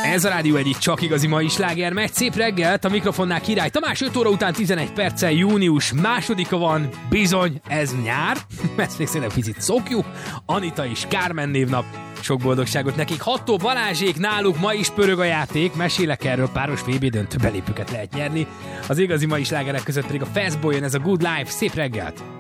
Ez a Rádió egyik csak igazi mai sláger megy. Szép reggelt, a mikrofonnál Király Tamás, 5 óra után 11 perccel június 2-a van. Bizony, ez nyár. Ezt még szerintem picit szokjuk. Anita és Kármen névnap. Sok boldogságot nekik. Hattó Balázsék, náluk ma is pörög a játék. Mesélek erről, páros VB döntő belépőket lehet nyerni. Az igazi mai slágerek között pedig a Fastboy jön, ez a Good Life. Szép reggelt!